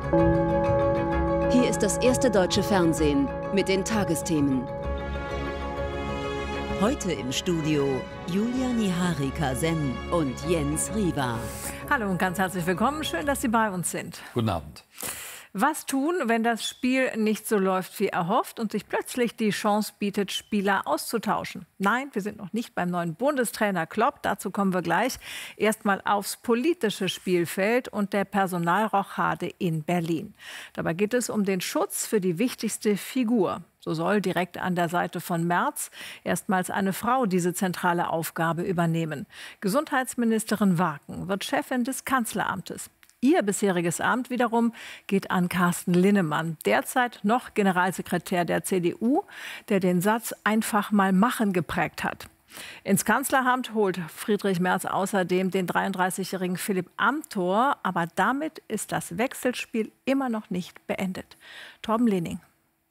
Hier ist das erste deutsche Fernsehen mit den Tagesthemen. Heute im Studio Julia Niharika-Sen und Jens Riva. Hallo und ganz herzlich willkommen. Schön, dass Sie bei uns sind. Guten Abend. Was tun, wenn das Spiel nicht so läuft wie erhofft und sich plötzlich die Chance bietet, Spieler auszutauschen? Nein, wir sind noch nicht beim neuen Bundestrainer Klopp. Dazu kommen wir gleich. Erstmal aufs politische Spielfeld und der Personalrochade in Berlin. Dabei geht es um den Schutz für die wichtigste Figur. So soll direkt an der Seite von Merz erstmals eine Frau diese zentrale Aufgabe übernehmen. Gesundheitsministerin Waken wird Chefin des Kanzleramtes. Ihr bisheriges Amt wiederum geht an Carsten Linnemann, derzeit noch Generalsekretär der CDU, der den Satz "einfach mal machen" geprägt hat. Ins Kanzleramt holt Friedrich Merz außerdem den 33-jährigen Philipp Amthor. Aber damit ist das Wechselspiel immer noch nicht beendet. Torben Lening.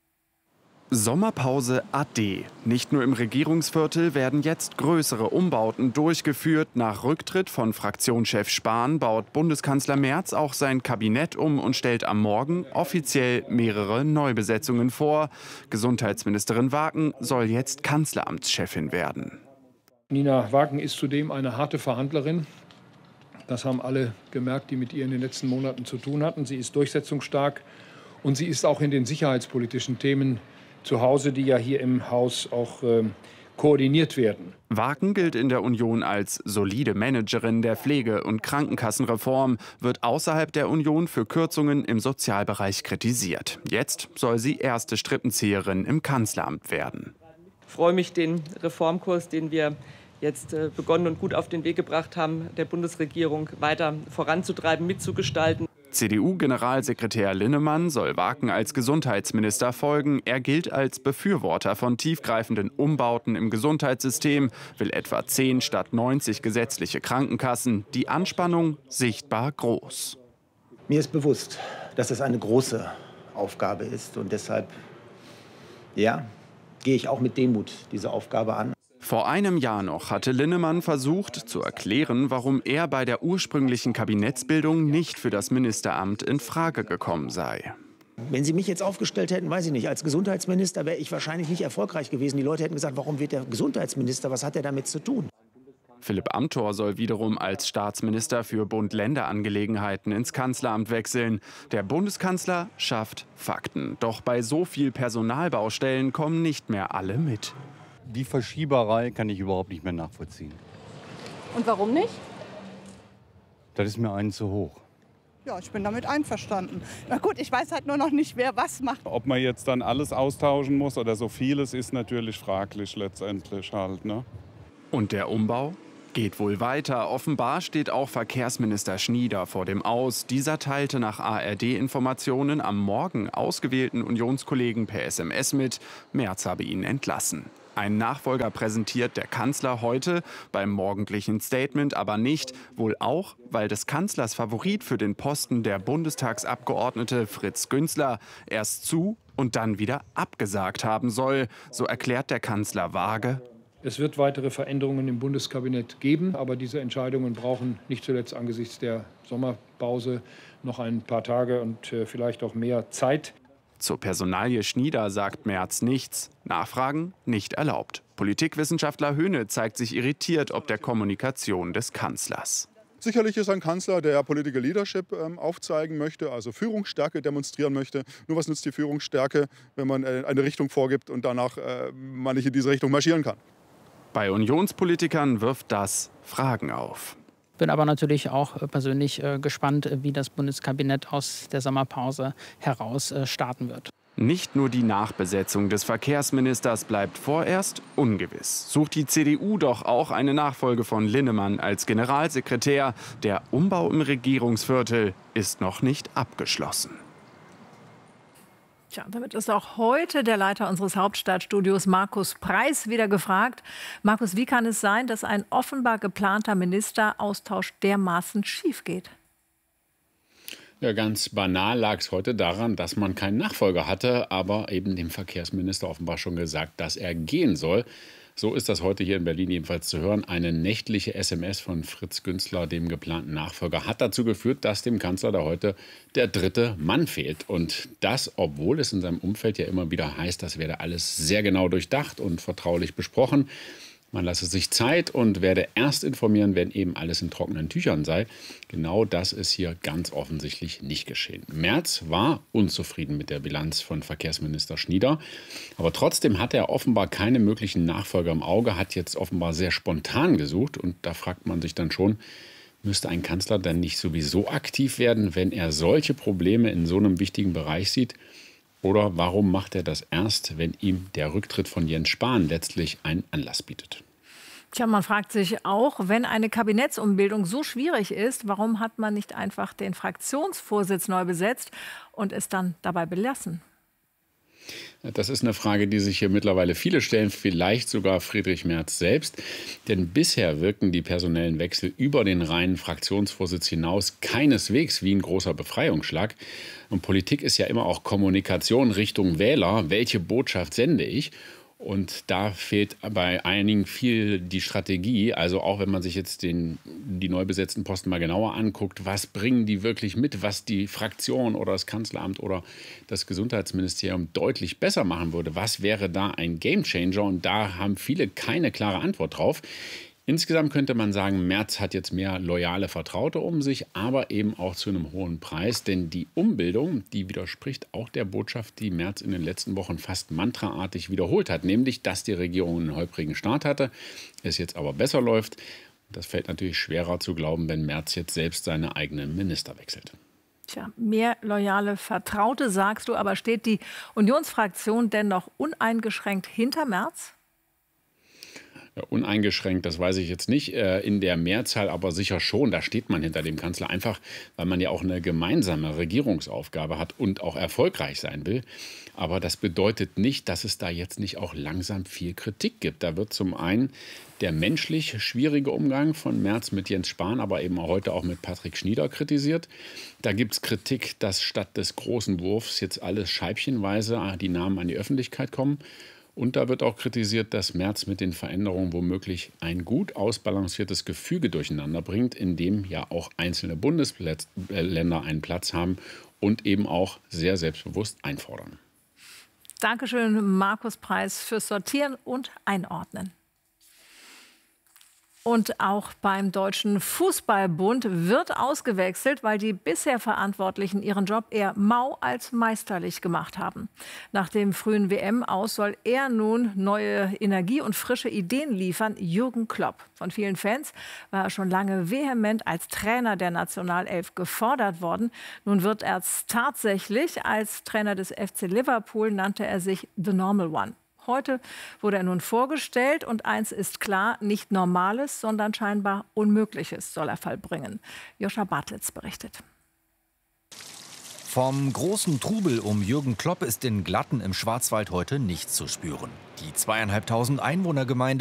Sommerpause ade. Nicht nur im Regierungsviertel werden jetzt größere Umbauten durchgeführt. Nach Rücktritt von Fraktionschef Spahn baut Bundeskanzler Merz auch sein Kabinett um und stellt am Morgen offiziell mehrere Neubesetzungen vor. Gesundheitsministerin Waken soll jetzt Kanzleramtschefin werden. Nina Waken ist zudem eine harte Verhandlerin. Das haben alle gemerkt, die mit ihr in den letzten Monaten zu tun hatten. Sie ist durchsetzungsstark und sie ist auch in den sicherheitspolitischen Themen zu Hause, die ja hier im Haus auch koordiniert werden. Waken gilt in der Union als solide Managerin der Pflege- und Krankenkassenreform, wird außerhalb der Union für Kürzungen im Sozialbereich kritisiert. Jetzt soll sie erste Strippenzieherin im Kanzleramt werden. Ich freue mich, den Reformkurs, den wir jetzt begonnen und gut auf den Weg gebracht haben, der Bundesregierung weiter voranzutreiben, mitzugestalten. CDU-Generalsekretär Linnemann soll Waken als Gesundheitsminister folgen. Er gilt als Befürworter von tiefgreifenden Umbauten im Gesundheitssystem, will etwa 10 statt 90 gesetzliche Krankenkassen. Die Anspannung sichtbar groß. Mir ist bewusst, dass es eine große Aufgabe ist und deshalb, gehe ich auch mit Demut diese Aufgabe an. Vor einem Jahr noch hatte Linnemann versucht zu erklären, warum er bei der ursprünglichen Kabinettsbildung nicht für das Ministeramt in Frage gekommen sei. Wenn Sie mich jetzt aufgestellt hätten, weiß ich nicht, als Gesundheitsminister wäre ich wahrscheinlich nicht erfolgreich gewesen. Die Leute hätten gesagt, warum wird der Gesundheitsminister, was hat er damit zu tun? Philipp Amthor soll wiederum als Staatsminister für Bund-Länder-Angelegenheiten ins Kanzleramt wechseln. Der Bundeskanzler schafft Fakten. Doch bei so viel Personalbaustellen kommen nicht mehr alle mit. Die Verschieberei kann ich überhaupt nicht mehr nachvollziehen. Und warum nicht? Das ist mir einen zu hoch. Ja, ich bin damit einverstanden. Na gut, ich weiß halt nur noch nicht, wer was macht. Ob man jetzt dann alles austauschen muss oder so vieles, ist natürlich fraglich letztendlich halt, ne? Und der Umbau geht wohl weiter. Offenbar steht auch Verkehrsminister Schnieder vor dem Aus. Dieser teilte nach ARD-Informationen am Morgen ausgewählten Unionskollegen per SMS mit, Merz habe ihn entlassen. Einen Nachfolger präsentiert der Kanzler heute beim morgendlichen Statement aber nicht. Wohl auch, weil des Kanzlers Favorit für den Posten der Bundestagsabgeordnete Fritz Günzler erst zu und dann wieder abgesagt haben soll. So erklärt der Kanzler vage: Es wird weitere Veränderungen im Bundeskabinett geben, aber diese Entscheidungen brauchen nicht zuletzt angesichts der Sommerpause noch ein paar Tage und vielleicht auch mehr Zeit. Zur Personalie Schnieder sagt Merz nichts. Nachfragen nicht erlaubt. Politikwissenschaftler Höhne zeigt sich irritiert ob der Kommunikation des Kanzlers. Sicherlich ist ein Kanzler, der Political Leadership aufzeigen möchte, also Führungsstärke demonstrieren möchte. Nur was nützt die Führungsstärke, wenn man eine Richtung vorgibt und danach man nicht in diese Richtung marschieren kann? Bei Unionspolitikern wirft das Fragen auf. Bin aber natürlich auch persönlich gespannt, wie das Bundeskabinett aus der Sommerpause heraus starten wird. Nicht nur die Nachbesetzung des Verkehrsministers bleibt vorerst ungewiss. Sucht die CDU doch auch eine Nachfolge von Linnemann als Generalsekretär. Der Umbau im Regierungsviertel ist noch nicht abgeschlossen. Tja, damit ist auch heute der Leiter unseres Hauptstadtstudios, Markus Preis, wieder gefragt. Markus, wie kann es sein, dass ein offenbar geplanter Ministeraustausch dermaßen schief geht? Ja, ganz banal lag es heute daran, dass man keinen Nachfolger hatte, aber eben dem Verkehrsminister offenbar schon gesagt, dass er gehen soll. So ist das heute hier in Berlin jedenfalls zu hören. Eine nächtliche SMS von Fritz Günzler, dem geplanten Nachfolger, hat dazu geführt, dass dem Kanzler da heute der dritte Mann fehlt. Und das, obwohl es in seinem Umfeld ja immer wieder heißt, das werde alles sehr genau durchdacht und vertraulich besprochen. Man lasse sich Zeit und werde erst informieren, wenn eben alles in trockenen Tüchern sei. Genau das ist hier ganz offensichtlich nicht geschehen. Merz war unzufrieden mit der Bilanz von Verkehrsminister Schnieder. Aber trotzdem hat er offenbar keine möglichen Nachfolger im Auge, hat jetzt offenbar sehr spontan gesucht. Und da fragt man sich dann schon, müsste ein Kanzler dann nicht sowieso aktiv werden, wenn er solche Probleme in so einem wichtigen Bereich sieht? Oder warum macht er das erst, wenn ihm der Rücktritt von Jens Spahn letztlich einen Anlass bietet? Tja, man fragt sich auch, wenn eine Kabinettsumbildung so schwierig ist, warum hat man nicht einfach den Fraktionsvorsitz neu besetzt und es dann dabei belassen? Das ist eine Frage, die sich hier mittlerweile viele stellen, vielleicht sogar Friedrich Merz selbst. Denn bisher wirken die personellen Wechsel über den reinen Fraktionsvorsitz hinaus keineswegs wie ein großer Befreiungsschlag. Und Politik ist ja immer auch Kommunikation Richtung Wähler. Welche Botschaft sende ich? Und da fehlt bei einigen viel die Strategie. Also auch wenn man sich jetzt die neu besetzten Posten mal genauer anguckt, was bringen die wirklich mit, was die Fraktion oder das Kanzleramt oder das Gesundheitsministerium deutlich besser machen würde. Was wäre da ein Gamechanger? Und da haben viele keine klare Antwort drauf. Insgesamt könnte man sagen, Merz hat jetzt mehr loyale Vertraute um sich, aber eben auch zu einem hohen Preis. Denn die Umbildung, die widerspricht auch der Botschaft, die Merz in den letzten Wochen fast mantraartig wiederholt hat. Nämlich, dass die Regierung einen holprigen Start hatte, es jetzt aber besser läuft. Das fällt natürlich schwerer zu glauben, wenn Merz jetzt selbst seine eigenen Minister wechselt. Tja, mehr loyale Vertraute, sagst du. Aber steht die Unionsfraktion denn noch uneingeschränkt hinter Merz? Ja, uneingeschränkt, das weiß ich jetzt nicht. In der Mehrzahl aber sicher schon. Da steht man hinter dem Kanzler. Einfach, weil man ja auch eine gemeinsame Regierungsaufgabe hat und auch erfolgreich sein will. Aber das bedeutet nicht, dass es da jetzt nicht auch langsam viel Kritik gibt. Da wird zum einen der menschlich schwierige Umgang von Merz mit Jens Spahn, aber eben heute auch mit Patrick Schnieder kritisiert. Da gibt es Kritik, dass statt des großen Wurfs jetzt alles scheibchenweise die Namen an die Öffentlichkeit kommen. Und da wird auch kritisiert, dass Merz mit den Veränderungen womöglich ein gut ausbalanciertes Gefüge durcheinander bringt, in dem ja auch einzelne Bundesländer einen Platz haben und eben auch sehr selbstbewusst einfordern. Dankeschön, Markus Preis, fürs Sortieren und Einordnen. Und auch beim Deutschen Fußballbund wird ausgewechselt, weil die bisher Verantwortlichen ihren Job eher mau als meisterlich gemacht haben. Nach dem frühen WM-Aus soll er nun neue Energie und frische Ideen liefern. Jürgen Klopp. Von vielen Fans war er schon lange vehement als Trainer der Nationalelf gefordert worden. Nun wird er tatsächlich als Trainer des FC Liverpool, nannte er sich The Normal One. Heute wurde er nun vorgestellt und eins ist klar, nicht Normales, sondern scheinbar Unmögliches soll er vollbringen. Joscha Bartlitz berichtet. Vom großen Trubel um Jürgen Klopp ist in Glatten im Schwarzwald heute nichts zu spüren. Die 2.500 Einwohnergemeinde